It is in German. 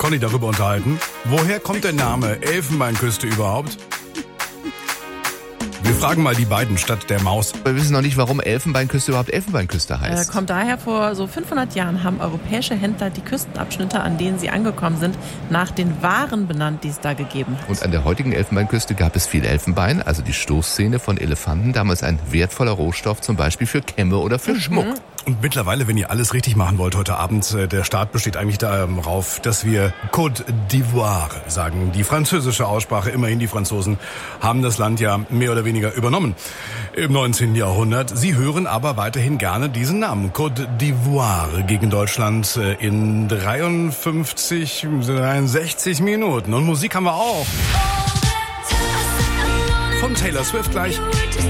Conny darüber unterhalten. Woher kommt der Name Elfenbeinküste überhaupt? Wir fragen mal die beiden statt der Maus. Wir wissen noch nicht, warum Elfenbeinküste überhaupt Elfenbeinküste heißt. Kommt daher, vor so 500 Jahren haben europäische Händler die Küstenabschnitte, an denen sie angekommen sind, nach den Waren benannt, die es da gegeben hat. Und an der heutigen Elfenbeinküste gab es viel Elfenbein, also die Stoßzähne von Elefanten, damals ein wertvoller Rohstoff, zum Beispiel für Kämme oder für Schmuck. Und mittlerweile, wenn ihr alles richtig machen wollt heute Abend, der Start besteht eigentlich darauf, dass wir Côte d'Ivoire sagen. Die französische Aussprache, immerhin die Franzosen haben das Land ja mehr oder weniger übernommen im 19. Jahrhundert. Sie hören aber weiterhin gerne diesen Namen, Côte d'Ivoire, gegen Deutschland in 63 Minuten. Und Musik haben wir auch. Von Taylor Swift gleich.